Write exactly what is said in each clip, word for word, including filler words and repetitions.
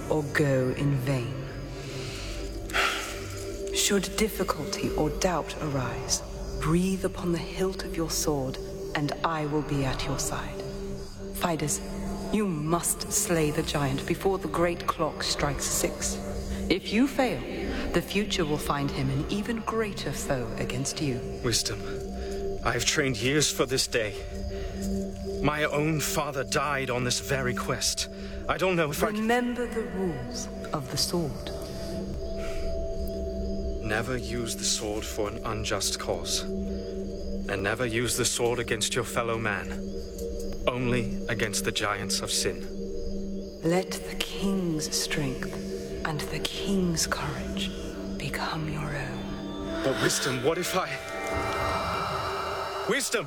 or go in vain. Should difficulty or doubt arise, breathe upon the hilt of your sword, and I will be at your side. Fidus, you must slay the giant before the great clock strikes six. If you fail, the future will find him an even greater foe against you. Wisdom, I have trained years for this day. My own father died on this very quest. I don't know if I can... Remember the rules of the sword. Never use the sword for an unjust cause. And never use the sword against your fellow man. Only against the giants of sin. Let the king's strength and the king's courage become your own. But Wisdom, what if I... Wisdom!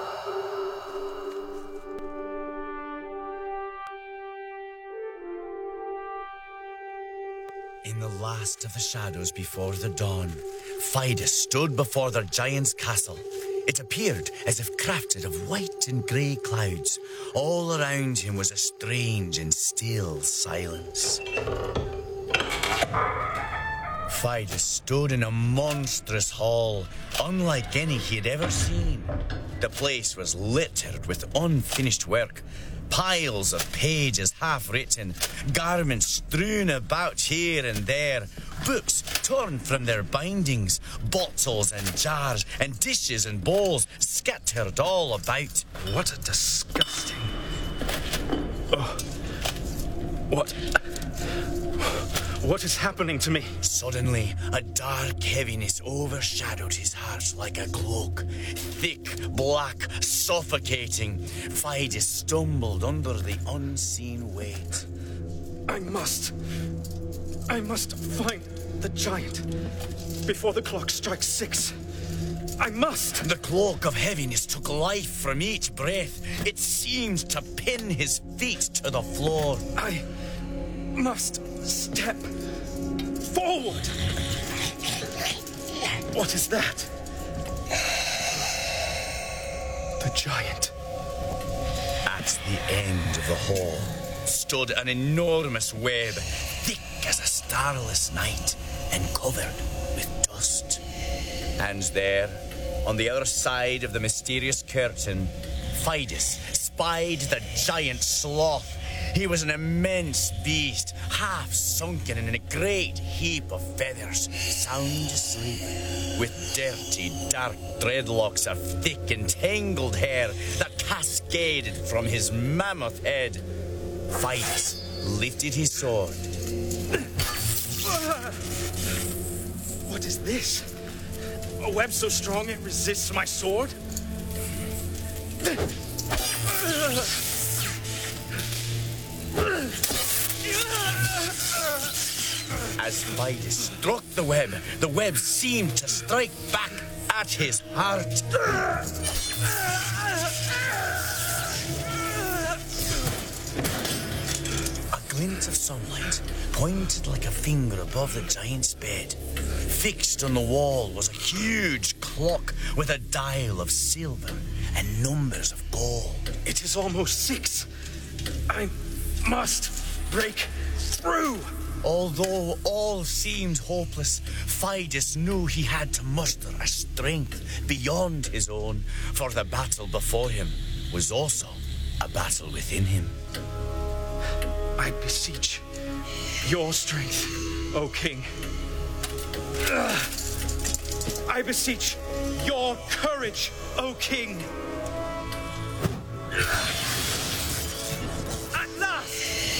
In the last of the shadows before the dawn, Fidus stood before their giant's castle. It appeared as if crafted of white and grey clouds. All around him was a strange and still silence. Fidus stood in a monstrous hall, unlike any he had ever seen. The place was littered with unfinished work. Piles of pages half-written, garments strewn about here and there, books torn from their bindings, bottles and jars and dishes and bowls scattered all about. What a disgusting... Oh. What... What is happening to me? Suddenly, a dark heaviness overshadowed his heart like a cloak. Thick, black, suffocating. Fidus stumbled under the unseen weight. I must... I must find the giant before the clock strikes six. I must! The cloak of heaviness took life from each breath. It seemed to pin his feet to the floor. I must step forward. What is that? The giant. At the end of the hall stood an enormous web, thick as a starless night and covered with dust. And there, on the other side of the mysterious curtain, Fidus spied the giant sloth. He was an immense beast, half sunken in a great heap of feathers, sound asleep, with dirty, dark dreadlocks of thick and tangled hair that cascaded from his mammoth head. Fidus lifted his sword. What is this? A web so strong it resists my sword? As Fidus struck the web, the web seemed to strike back at his heart. A glint of sunlight pointed like a finger above the giant's bed. Fixed on the wall was a huge clock with a dial of silver and numbers of gold. It is almost six. I must break through. Although all seemed hopeless, Fidus knew he had to muster a strength beyond his own, for the battle before him was also a battle within him. I beseech your strength, O King. I beseech your courage, O King. At last!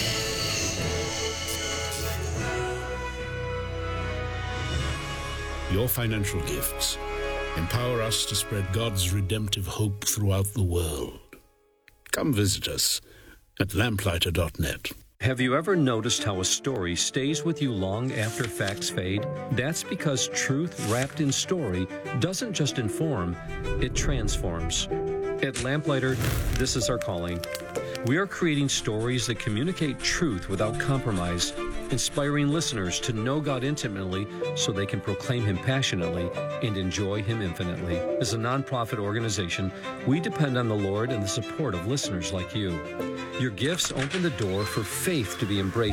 Your financial gifts empower us to spread God's redemptive hope throughout the world. Come visit us at lamplighter dot net. Have you ever noticed how a story stays with you long after facts fade? That's because truth wrapped in story doesn't just inform, it transforms. At Lamplighter, this is our calling. We are creating stories that communicate truth without compromise, inspiring listeners to know God intimately so they can proclaim Him passionately and enjoy Him infinitely. As a nonprofit organization, we depend on the Lord and the support of listeners like you. Your gifts open the door for faith to be embraced